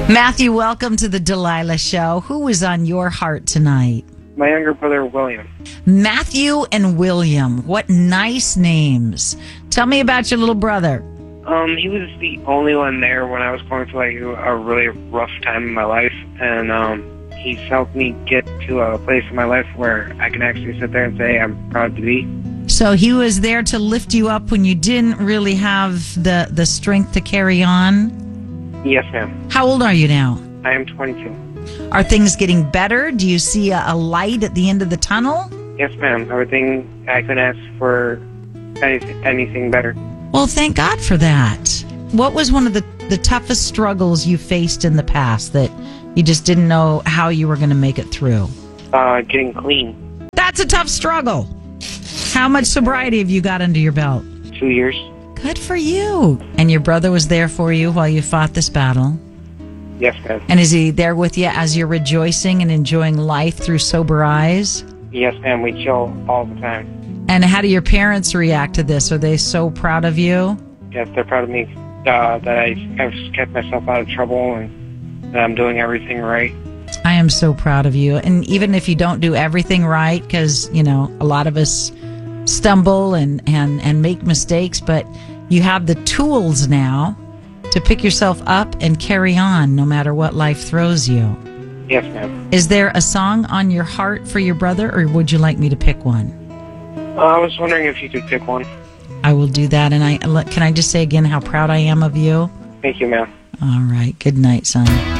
Matthew, welcome to the Delilah Show. Who was on your heart tonight? My younger brother, William. Matthew and William. What nice names. Tell me about your little brother. He was the only one there when I was going through a really rough time in my life, and he's helped me get to a place in my life where I can actually sit there and say I'm proud to be. So he was there to lift you up when you didn't really have the strength to carry on? Yes, ma'am. How old are you now? I am 22. Are things getting better? Do you see a light at the end of the tunnel? Yes, ma'am. Everything I couldn't ask for anything better. Well, thank God for that. What was one of the toughest struggles you faced in the past that you just didn't know how you were going to make it through? Getting clean. That's a tough struggle. How much sobriety have you got under your belt? 2 years. Good for you. And your brother was there for you while you fought this battle? Yes, ma'am. And is he there with you as you're rejoicing and enjoying life through sober eyes? Yes, ma'am. We chill all the time. And how do your parents react to this? Are they so proud of you? Yes, they're proud of me that I've kept myself out of trouble and that I'm doing everything right. I am so proud of you. And even if you don't do everything right, because, you know, a lot of us stumble and make mistakes, but you have the tools now to pick yourself up and carry on no matter what life throws you. Yes, ma'am. Is there a song on your heart for your brother, or would you like me to pick one? I was wondering if you could pick one. I will do that. And can I just say again how proud I am of you? Thank you, ma'am. All right. Good night, son.